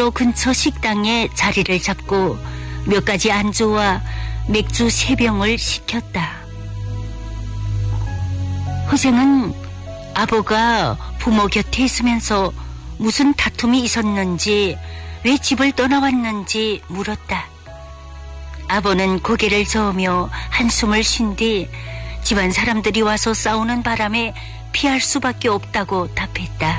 학교 근처 식당에 자리를 잡고 몇 가지 안주와 맥주 3병을 시켰다. 호생은 아버가 부모 곁에 있으면서 무슨 다툼이 있었는지, 왜 집을 떠나왔는지 물었다. 아버는 고개를 저으며 한숨을 쉰 뒤 집안 사람들이 와서 싸우는 바람에 피할 수밖에 없다고 답했다.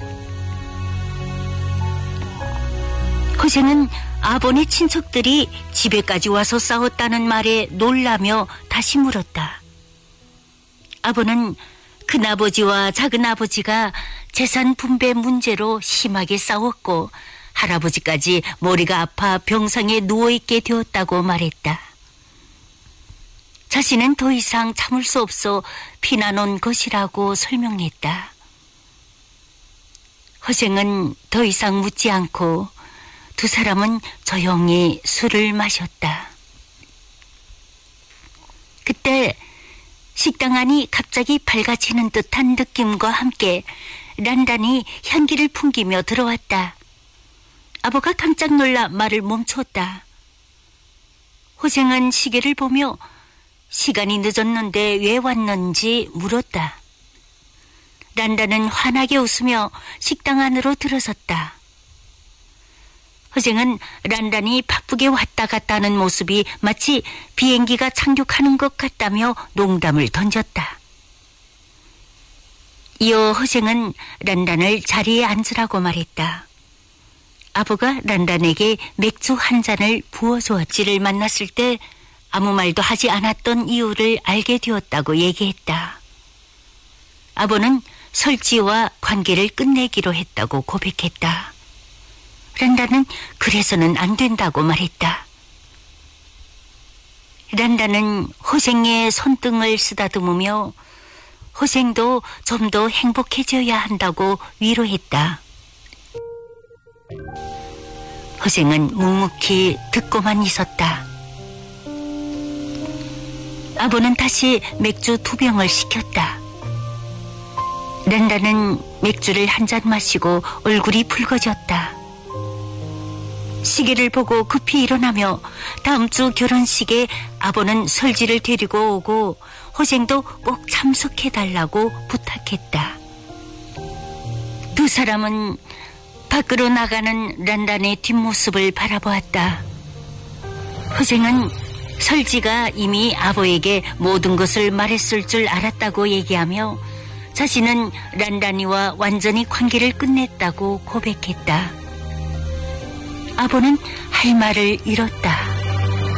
호생은 아버네 친척들이 집에까지 와서 싸웠다는 말에 놀라며 다시 물었다. 아버는 큰아버지와 작은아버지가 재산 분배 문제로 심하게 싸웠고 할아버지까지 머리가 아파 병상에 누워있게 되었다고 말했다. 자신은 더 이상 참을 수 없어 피나놓은 것이라고 설명했다. 호생은 더 이상 묻지 않고 두 사람은 조용히 술을 마셨다. 그때 식당 안이 갑자기 밝아지는 듯한 느낌과 함께 란란이 향기를 풍기며 들어왔다. 아버가 깜짝 놀라 말을 멈췄다. 호생은 시계를 보며 시간이 늦었는데 왜 왔는지 물었다. 란란은 환하게 웃으며 식당 안으로 들어섰다. 호생은 란란이 바쁘게 왔다 갔다 하는 모습이 마치 비행기가 착륙하는 것 같다며 농담을 던졌다. 이어 호생은 란란을 자리에 앉으라고 말했다. 아버가 란란에게 맥주 한 잔을 부어주었지를 만났을 때 아무 말도 하지 않았던 이유를 알게 되었다고 얘기했다. 아버는 설지와 관계를 끝내기로 했다고 고백했다. 란란은 그래서는 안 된다고 말했다. 란란은 호생의 손등을 쓰다듬으며 호생도 좀 더 행복해져야 한다고 위로했다. 호생은 묵묵히 듣고만 있었다. 아버는 다시 맥주 2병을 시켰다. 란란은 맥주를 한 잔 마시고 얼굴이 붉어졌다. 시계를 보고 급히 일어나며 다음 주 결혼식에 아버는 설지를 데리고 오고 호생도 꼭 참석해달라고 부탁했다. 두 사람은 밖으로 나가는 란란의 뒷모습을 바라보았다. 호생은 설지가 이미 아버에게 모든 것을 말했을 줄 알았다고 얘기하며 자신은 란란이와 완전히 관계를 끝냈다고 고백했다. 아버는 할 말을 잃었다.